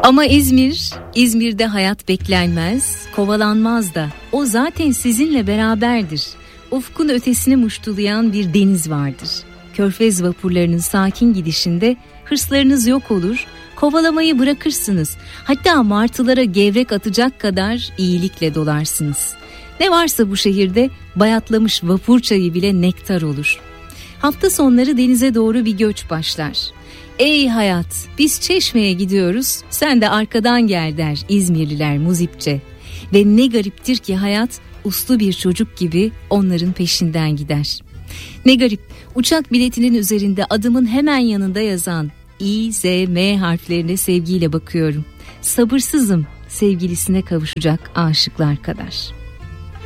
Ama İzmir'de hayat beklenmez, kovalanmaz da. O zaten sizinle beraberdir. Ufkun ötesini muştulayan bir deniz vardır. Körfez vapurlarının sakin gidişinde hırslarınız yok olur, kovalamayı bırakırsınız. Hatta martılara gevrek atacak kadar iyilikle dolarsınız. Ne varsa bu şehirde bayatlamış vapur çayı bile nektar olur. Hafta sonları denize doğru bir göç başlar. Ey hayat, biz Çeşme'ye gidiyoruz, sen de arkadan gel der İzmirliler muzipçe. Ve ne gariptir ki hayat uslu bir çocuk gibi onların peşinden gider. Ne garip, uçak biletinin üzerinde adımın hemen yanında yazan İ, Z, M harflerine sevgiyle bakıyorum. Sabırsızım sevgilisine kavuşacak aşıklar kadar.